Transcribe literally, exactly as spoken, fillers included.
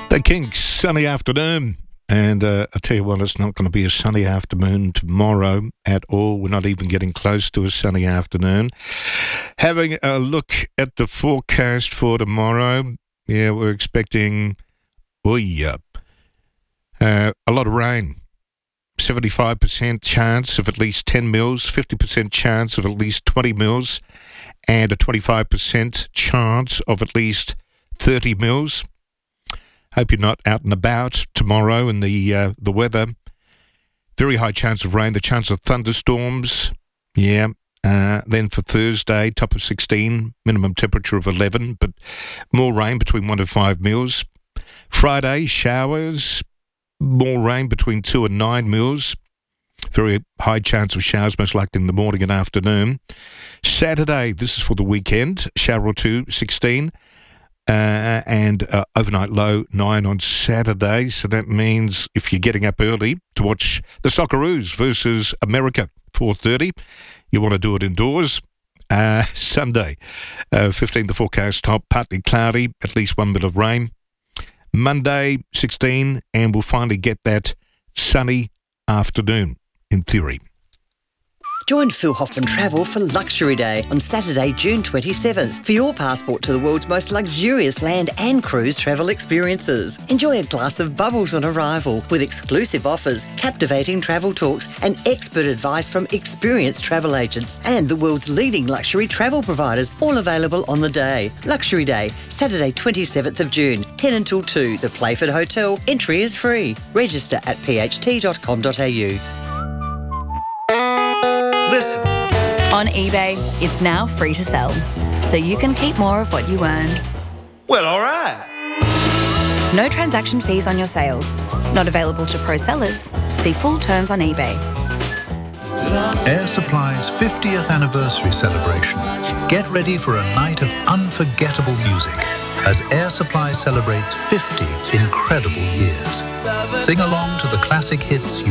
The Kinks, sunny afternoon. And uh, I tell you what, it's not going to be a sunny afternoon tomorrow at all. We're not even getting close to a sunny afternoon. Having a look at the forecast for tomorrow, yeah, we're expecting, oh yeah, uh, a lot of rain. seventy-five percent chance of at least ten mils, fifty percent chance of at least twenty mils, and a twenty-five percent chance of at least thirty mils. Hope you're not out and about tomorrow in the uh, the weather. Very high chance of rain, the chance of thunderstorms. Yeah. Uh, then for Thursday, top of sixteen, minimum temperature of eleven, but more rain between one and five mils. Friday, showers, more rain between two and nine mils. Very high chance of showers, most likely in the morning and afternoon. Saturday, this is for the weekend, shower or two, sixteen. Uh, and uh, overnight low nine on Saturday. So that means if you're getting up early to watch the Socceroos versus America, four thirty, you want to do it indoors. Uh, Sunday, uh, fifteen, the forecast top, partly cloudy, at least one bit of rain. Monday, sixteen, and we'll finally get that sunny afternoon, in theory. Join Phil Hoffman Travel for Luxury Day on Saturday, June twenty-seventh for your passport to the world's most luxurious land and cruise travel experiences. Enjoy a glass of bubbles on arrival with exclusive offers, captivating travel talks and expert advice from experienced travel agents and the world's leading luxury travel providers, all available on the day. Luxury Day, Saturday, twenty-seventh of June, ten until two, the Playford Hotel. Entry is free. Register at p h t dot com dot a u. Listen. On eBay, it's now free to sell, so you can keep more of what you earn. Well, all right. No transaction fees on your sales. Not available to pro sellers. See full terms on eBay. Air Supply's fiftieth anniversary celebration. Get ready for a night of unforgettable music as Air Supply celebrates fifty incredible years. Sing along to the classic hits you